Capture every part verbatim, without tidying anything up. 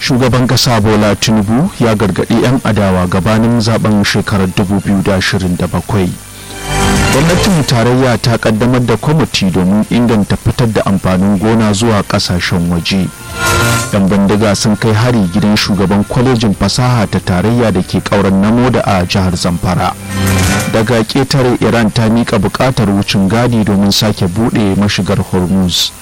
Shugaban ƙasa Bola Tinubu ya gargaɗi 'yan adawa gabanin zaben shekarar dubu biyu da ashirin da bakwai. Gwamnatin tarayya ta kaddamar da kwamiti domin inganta fitar da amfanin gona zuwa ƙasashen waje. 'Yan bindiga sun kai hari gidan shugaban kwalejin fasaha ta tarayya da ke ƙauren namo da a jihar Zamfara. Daga ƙetare Iran ta miƙa buƙatar wucin gadi domin sake buɗe mashigar Hormuz.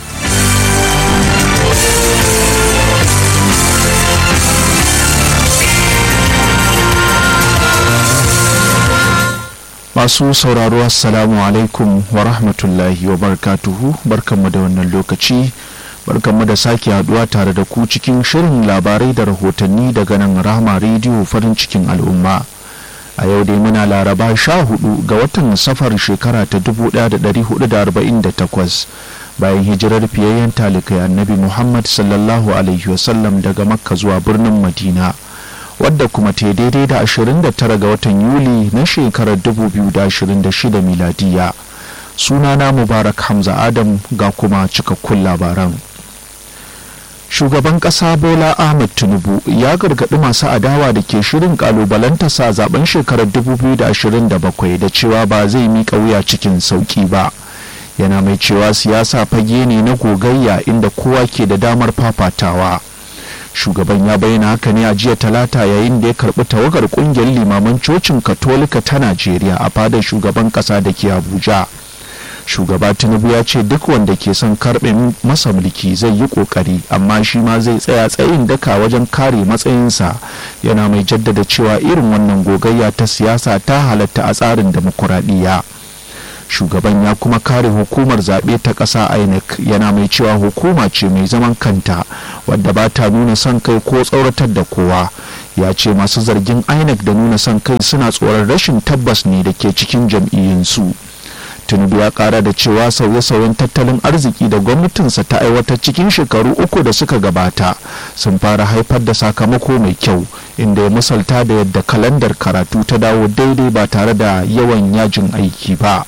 Masu sauraro assalamu alaikum wa rahmatullahi wa barakatuhu, barkanmu da wannan lokaci, barkanmu da sake haduwa tare da ku cikin shirin labarai da rahotanni daga nan Rahama rediyo farin cikin al'umma. A yau dai muna Laraba sha hudu ga watan Safar shekara ta dubu ɗaya da ɗari hudu da arba'in da takwas bayan hijirar fiyayyen talikai Annabi Muhammad sallallahu alaihi wasallam daga Makka zuwa birnin Madina, wadda kuma ta daidai da ashirin da tara ga watan Yuli na shekarar dubu biyu da ashirin da shida miladiya. Sunana Mubarak Hamza Adam ga kuma cikakkun labaran. Shugaban ƙasa Bola Ahmed Tinubu ya gargaɗi masu adawa da ke shirin ƙalubalantarsa zaben shekarar dubu biyu da ashirin da bakwai da cewa ba zai miƙa wuya cikin sauƙi ba. Yana mai cewa siyasa fage ne na gogayya inda kowa ke da damar fafatawa. Shugaban ya bayyana haka ne a jiya talata yayin da ya karbi tawagar kungiyar limaman cocin katolika ta Najeriya a fadar shugaban kasa da ke Abuja. Shugaba Tinubu ya ce duk wanda ke son karbe masa mulki zai yi kokari, amma shi ma zai tsaya tsayin daka wajen kare matsayinsa, yana mai jaddada cewa irin wannan gogayya ta siyasa ta halatta a tsarin demokuraɗiyya. Shugaban ya kuma kare hukumar zaɓe ta ƙasa I N E C, yana mai cewa hukuma ce mai zaman kanta wadda ba ta nuna son kai ko tsoratar da kowa. Ya ce masu zargin I N E C da nuna son kai suna tsoron rashin tabbas ne da ke cikin jam'iyyunsu. Tinubu ya ƙara da cewa sauye-sauyen tattalin arziki da gwamnatinsa ta aiwatar cikin shekaru uku da suka gabata sun fara haifar da sakamako mai kyau, inda ya misalta da yadda kalandar karatu ta dawo daidai ba tare da yawan yajin aiki ba.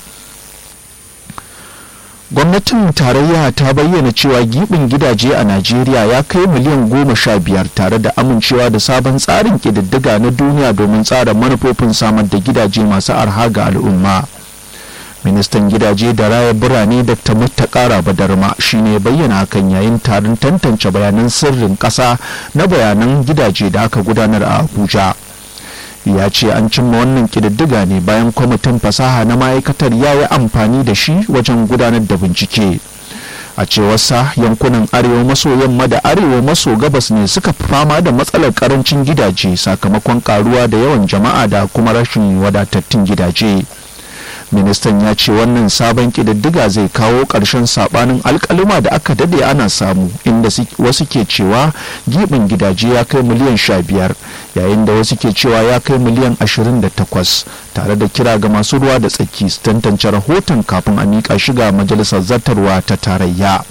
Gwamnatin tarayya ta bayyana cewa gibin gidaje a Najeriya ya kai miliyan goma sha biyar tare da amincewa da sabon tsarin ƙididdiga na duniya domin tsara manufofin samar da gidaje masu arha ga al'umma. Ministan gidaje da raya birane Dr. Muttaka Badarma shine bayyana hakan yayin taron tantance bayanan sirrin ƙasa na bayanan gidaje da aka gudanar a Abuja. Ya ce an cimma wannan ƙididdiga ne bayan kwamitin fasaha na ma'aikatar ya yi amfani da shi wajen gudanar da bincike. A cewarsa yankunan arewa maso yamma da arewa maso gabas ne suka fama da matsalar karancin gidaje sakamakon karuwa da yawan jama'a da kuma rashin wadatattun gidaje. Ministan ya ce wannan sabon ƙididdiga zai kawo ƙarshen sabanin alƙaluma da aka dade ana samu, inda wasu ke cewa gibin gidaje ya kai miliyan sha biyar yayin da wasu ke cewa ya kai miliyan ashirin da takwas, tare da kira ga masu ruwa da tsaki su tantance rahoton kafin a miƙa shi ga majalisar zartarwa ta tarayya.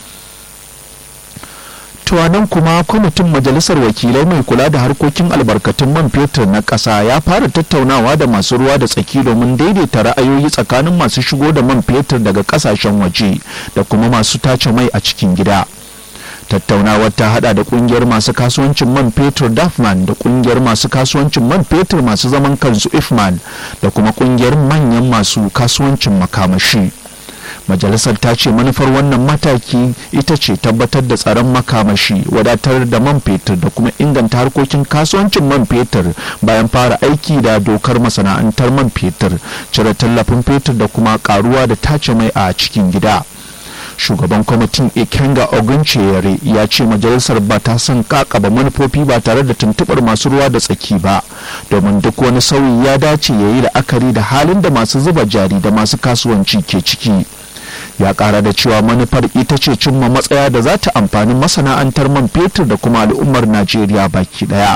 Nan kuma kwamitin majalisar wakilai mai kula da harkokin albarkatun man fetur na ƙasa ya fara tattaunawa da masu ruwa da tsaki domin daidaita ra'ayoyi tsakanin masu shigo da man fetur daga ƙasashen waje da kuma masu tace mai a cikin gida. Tattaunawar ta hada da kungiyar masu kasuwancin man fetur Dafman da kungiyar masu kasuwancin man fetur masu zaman kansu Ifman da kuma kungiyar manyan masu kasuwancin makamashi. Majalisar ta ce manufar wannan mataki ita ce tabbatar da tsaron makamashi, wadatar da man fetur da kuma inganta harkokin kasuwancin man fetur bayan fara aiki da dokar masana'antar man fetur, cire tallafin fetur da kuma karuwa da tace mai a cikin gida. Shugaban kwamitin Ikenga Oguncheyere ya ce majalisar ba ta son kakaba manufofi ba tare da tuntubar masu ruwa da tsaki ba, domin duk wani sauyi ya dace ya yi la'akari da halin da masu zuba jari da masu kasuwanci ke ciki. Ya kara da cewa manufar ita ce cimma matsaya da za ta amfani masana'antar man fetur da kuma al'ummar Najeriya baki daya.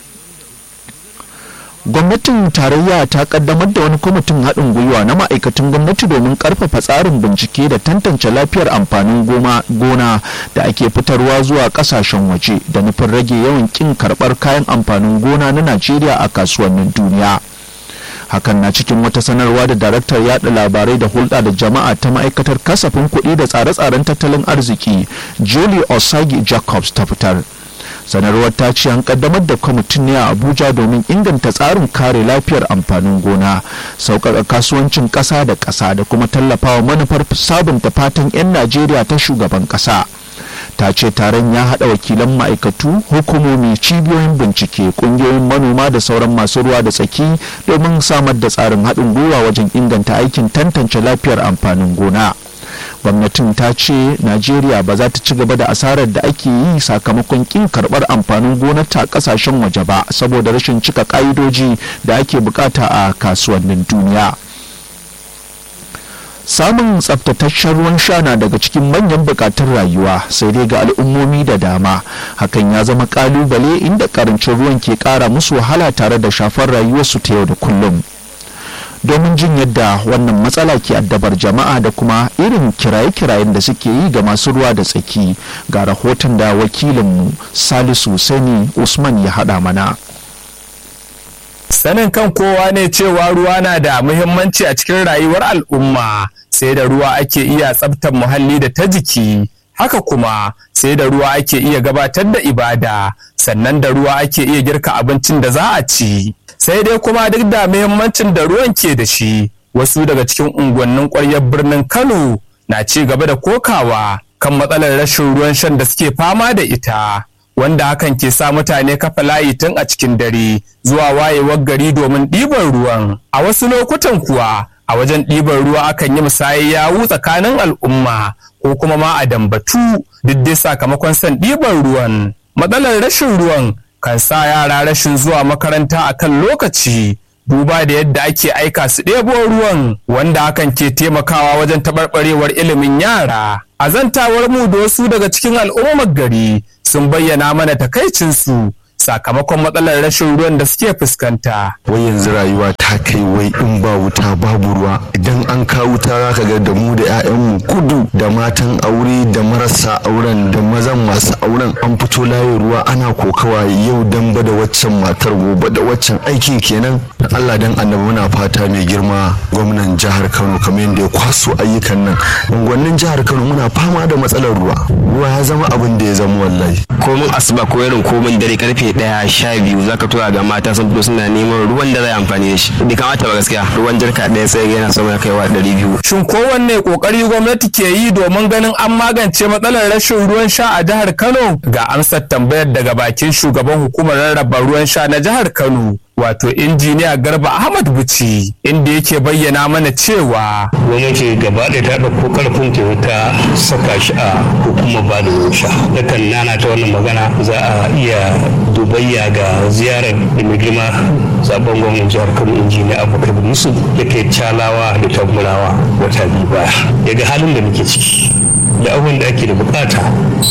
Gwamnatin tarayya ta kaddamar da wani kwamitin haɗin gwiwa na ma'aikatan gwamnati domin ƙarfafa tsarin bincike da tantance lafiyar amfanin gona da ake fitarwa zuwa ƙasashen waje da nufin rage yawan ƙin karɓar kayan amfanin gona na Najeriya a kasuwannin duniya. Hakan na cikin wata sanarwa da daraktar yada labarai da hulɗa da jama'a ta ma'aikatar kasafin kuɗi da tsare-tsaren tattalin arziki Julie Osagi Jacobs ta fitar. sanarwar ta ce an kaddamar da kwamitin ne a Abuja domin inganta tsarin kare lafiyar amfanin gona, sauƙaƙa kasuwancin ƙasa da ƙasa da kuma tallafawa manufar sabunta fatan 'yan Najeriya ta shugaban ƙasa. Ta ce taron ya haɗa wakilan ma'aikatu, hukumomi, cibiyoyin bincike, ƙungiyoyin manoma da sauran masu ruwa da tsaki domin samar da tsarin haɗin gwiwa wajen inganta aikin tantance lafiyar amfanin gona. Gwamnatin ta ce Najeriya ba za ta ci gaba da asarar da ake yi sakamakon kin karɓar amfanin gonarta a ƙasashen waje ba saboda rashin cika ƙa'idoji da ake bukata a kasuwannin duniya. Samun tsaftataccen ruwan sha na daga cikin manyan bukatun rayuwa, sai dai ga al'ummomi da dama hakan ya zama kalubale inda karancin ruwan ke kara musu wahala tare da shafar rayuwarsu ta yau da kullum. Domin jin yadda wannan matsala ke addabar jama'a da kuma irin kiraye-kirayen da suke yi ga masu ruwa da tsaki, ga rahoton da wakilinmu Salisu Sani Usman ya haɗa mana. Sanin kan kowa ne cewa ruwa na da muhimmanci a cikin rayuwar al'umma, sai da ruwa ake iya tsabtar muhalli da ta jiki, haka kuma sai da ruwa ake iya gabatar da ibada, sannan da ruwa ake iya girka abincin da za a ci. Sai dai kuma duk da muhimmancin da ruwan ke da shi, wasu daga cikin unguwannin ƙwaryar birnin Kano na ci gaba da kokawa kan matsalar rashin ruwan shan da suke fama da ita, wanda hakan ke sa mutane kafa layi tun a cikin dare zuwa wayewar gari domin ɗiban ruwan. A wasu lokutan kuwa a wajen ɗiban ruwa akan yi musayar yawu tsakanin al'umma ko kuma ma a dambatu, duk dai sakamakon son ɗiban ruwan. Matsalar rashin ruwan kan sa yara rashin zuwa makaranta a kan lokaci, duba da yadda ake aika su ɗebo ruwan, wanda hakan ke taimakawa wajen taɓarɓarewar ilimin yara. A zantawar mu da wasu daga cikin al'ummar gari sun bayyana mana takaicinsu sakamakon matsalar rashin ruwan da suke fuskanta. Wai yanzu rayuwa ta kai wai in ba wuta babu ruwa, idan an kawo wuta za ka ga da mu da 'ya'yanmu kudu da matan aure da marasa auren da mazan masu auren an fito layin ruwa ana kokawa yau dan ba da waccan matar gobe da waccan aikin kenan. Allah dan annabi muna fata mai girma gwamnan jihar Kano kamar yadda ya kwaso ayyukan nan. Unguwannin jihar Kano muna fama da matsalar ruwa. Ruwa ya zama abin da ya zama wallahi. Komin asuba ko irin komin dare karfe daya sha biyu zaka tura ga mata sun fito suna neman ruwan da zai amfani da shi. Bai kamata ba gaskiya, ruwan jarka ɗaya sai yana sama kaiwa ɗari biyu. Shin kowanne kokari gwamnati ke yi domin ganin an magance matsalar rashin ruwan sha a jihar Kano? Ga amsar tambayar daga bakin shugaban hukumar rarraba ruwan sha na jihar Kano, wato injiniya Garba Ahmad Buci, inda yake bayyana mana cewa gwamnati gaba ɗaya ta ɗauko ƙarfin ta ta saka shi a hukumar ba da ruwan sha. Nakan nana ta wannan magana za a iya dubayya ga ziyarar da mai girma zaben gwamnan jihar Kano injiniya Abubakar Yusuf da ke Calawa da Tamburawa wata biyu baya. Ya ga halin da muke ciki da abin da ake da bukata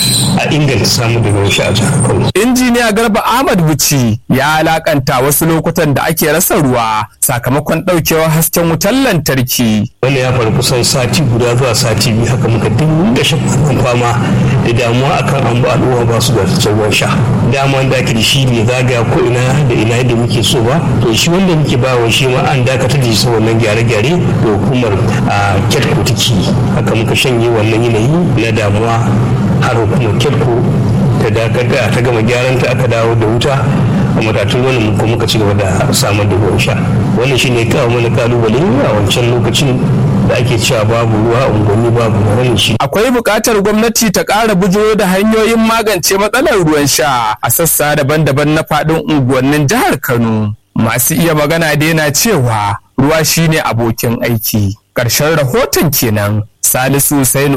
a inganta samun da ruwan sha a jihar Kano. Injiniya Garba Ahmad Buci ya alakanta wasu lokutan da ake rasa ruwa sakamakon daukewar hasken wutar lantarki. Wannan ya faru kusan sati guda zuwa sati biyu haka muka dinga shan fama da damuwa akan an ba al'umma ba su da ruwan sha. Dama da ake da shi bai zagaya ko ina da ina yadda muke so ba. To shi wanda muke ba wa shi ma an dakatar da shi wannan gyare-gyare da hukumar a Ketco take. Haka muka shanye wannan yanayi na damuwa har hukumar Ketco ta dakatar ta gama gyaran ta aka dawo da wuta a matatun ruwan ko muka ci gaba da samar da ruwan sha. Wannan shine kawo mana kalubale a wancan lokacin da ake cewa babu ruwa a unguwanni babu ruwan shi. Akwai buƙatar gwamnati ta ƙara bujiro da hanyoyin magance matsalar ruwan sha a sassa daban-daban na faɗin unguwannin jihar Kano. Masu iya magana dai na cewa ruwa shine abokin aiki. Ƙarshen rahoton kenan. Salisu Sain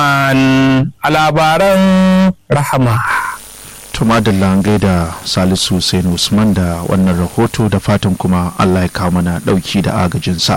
Usman a labaran Rahama. Tuma da langai da Salisu Sain Usman da wannan rahoto, da fatan kuma Allah ya kawo mana ɗauki da agajinsa.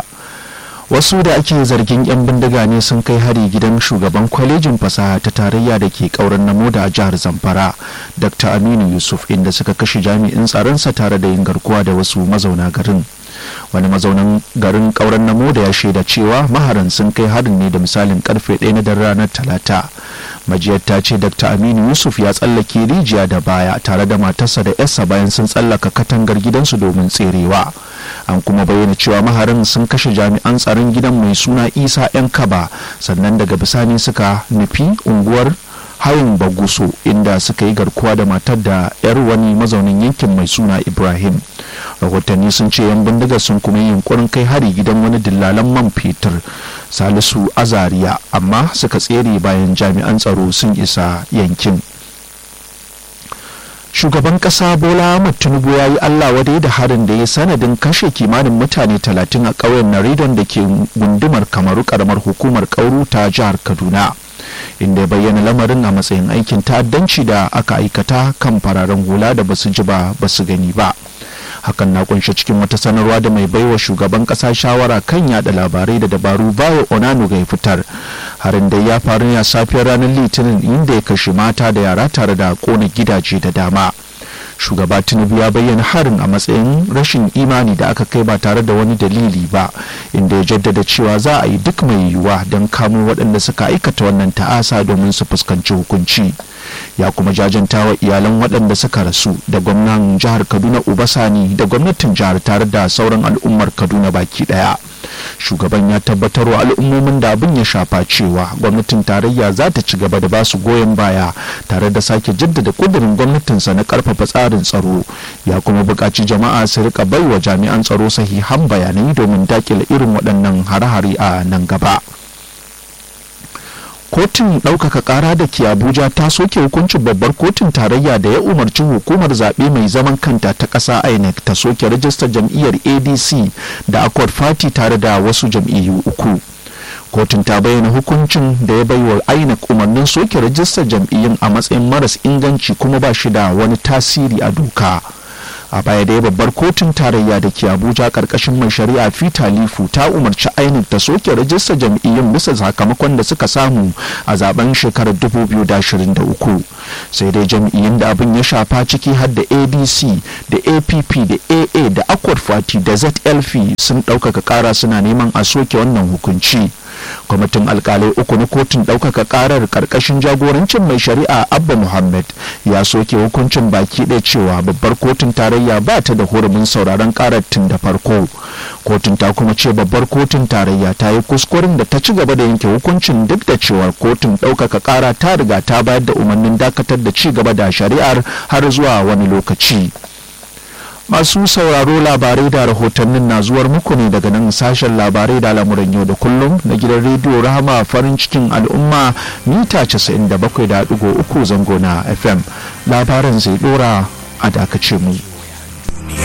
Wasu da ake zargin 'yan bindiga ne sun kai hari gidan shugaban kwalejin fasaha ta tarayya da ke ƙauren Namoda a jihar Zamfara, Dakta Aminu Yusuf, inda suka kashe jami'in tsaronsa tare da yin garkuwa da wasu mazauna garin. Wani mazaunan garin ƙauren Namoda ya shaida cewa maharan sun kai harin ne da misalin karfe ɗaya na daren ranar Talata. Majiyar ta ce Dakta Aminu Yusuf ya tsallake rijiya da baya tare da matarsa da yarsa bayan sun tsallaka katangar gidansu domin tserewa. An kuma bayyana cewa maharin sun kashe jami'an tsaron gidan mai suna Isa yan Kaba, sannan daga bisani suka nufi unguwar hayin baguso inda suka yi garkuwa da matar da 'yar wani mazaunin yankin mai suna Ibrahim. Rahotanni sun ce 'yan bindigar sun kuma yi yunkurin kai hari gidan wani dillalan man fetur Salisu Azariya, amma suka tsere bayan jami'an tsaro sun isa yankin. Shugaban kasa Bola Ahmed Tinubu ya yi Allah wadai da harin da ya sanadin kashe kimanin mutane talatin a ƙauyen Naridon da ke gundumar Kamaru karamar hukumar Kauru ta jihar Kaduna, inda ya bayyana lamarin a matsayin aikin ta'addanci da aka aikata kan fararen hula da basu ji ba basu gani ba. Hakan na kunshe cikin wata sanarwa da mai baiwa shugaban kasa shawara kan yada labarai da dabaru Bayo Onanuga ya fitar. Harin da ya faru ne a safiyar ranar Litinin, inda ya kashe mata da yara tare da kona gidaje da dama. Shugaba Tinubu ya bayyana harin a matsayin rashin imani da aka kai ba tare da wani dalili ba, inda ya jaddada cewa za a yi duk mai yiwuwa don kamo waɗanda suka aikata wannan ta'asa domin su fuskanci hukunci. Ya kuma jajanta wa iyalan waɗanda suka rasu da gwamnan jihar Kaduna Uba Sani da gwamnatin jihar tare da sauran al'ummar Kaduna baki ɗaya. Shugaban ya tabbatar wa al'ummomin da abin ya shafa cewa gwamnatin tarayya za ta ci gaba da ba su goyon baya tare da sake jaddada kudirin gwamnatinsa na karfafa tsarin tsaro. Ya kuma buƙaci jama'a su rika baiwa jami'an tsaro sahihan bayanai domin dakile irin waɗannan hare-hare a nan gaba. Kotun ɗaukaka ƙara da ke Abuja ta soke hukuncin babbar kotun tarayya da ya umarci hukumar zaɓe mai zaman kanta ta ƙasa I N E C ta soke rajistar jam'iyyar A D C da Accord Party tare da wasu jam'iyyu uku. Kotun ta bayyana hukuncin da ya baiwa I N E C umarnin soke rajistar jam'iyyun a matsayin maras inganci kuma ba shi da wani tasiri a doka. A baya dai babbar kotun tarayya da ke Abuja karkashin mai shari'a Fita Lifu ta umarci I N E C ta soke rajistar jam'iyyun bisa sakamakon da suka samu a zaben shekarar dubu biyu da ashirin da uku. Sai dai jam'iyyun da abin ya shafa ciki har da A D C da A P P da A A da Accord Party da Z L P sun ɗaukaka ƙara suna neman a soke wannan hukunci. Kwamitin alkalai uku na kotun ɗaukaka ƙarar ƙarƙashin jagorancin mai shari'a Abba Muhammad ya soke hukuncin baki ɗaya cewa babbar kotun tarayya ba ta da hurumin sauraron ƙarar tun da farko. Kotun ta kuma ce babbar kotun tarayya ta yi kuskuren da ta ci gaba da yanke hukuncin duk da cewa kotun ɗaukaka ƙara ta riga ta bayar da umarnin dakatar da ci gaba da shari'ar har zuwa wani lokaci. Masu sauraro, labarai da rahotannin na zuwar muku ne daga nan sashen labarai da al'amuran yau da kullum na gidan rediyo Rahama farin cikin al'umma mita casa'in da bakwai da ɗigo uku zango na F M. Labaran zai dora a dakace mu.